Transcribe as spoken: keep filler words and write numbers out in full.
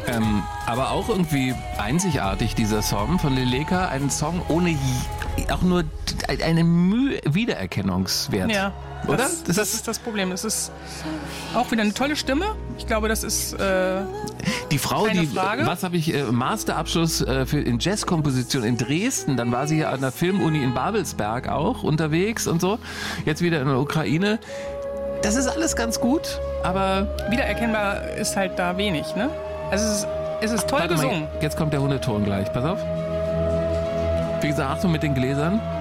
Ähm, aber auch irgendwie einzigartig, dieser Song von Leleka. Ein Song ohne je, auch nur einen Mühe Wiedererkennungswert. Ja, oder? Das, das, das ist das Problem. Es ist auch wieder eine tolle Stimme. Ich glaube, das ist äh, die Frau, keine die, Frage. was habe ich, äh, Masterabschluss äh, für in Jazzkomposition in Dresden. Dann war sie ja an der Filmuni in Babelsberg auch unterwegs und so. Jetzt wieder in der Ukraine. Das ist alles ganz gut, aber wiedererkennbar ist halt da wenig, ne? Also es ist, es ist toll Warte gesungen. Mal, jetzt kommt der Hundeton gleich. Pass auf. Wie gesagt, Achtung mit den Gläsern.